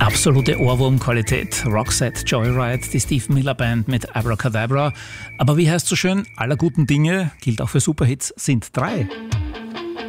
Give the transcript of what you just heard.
Absolute Ohrwurmqualität. Roxette, Joyride, die Steve Miller Band mit Abracadabra. Aber wie heißt so schön, aller guten Dinge, gilt auch für Superhits, sind drei.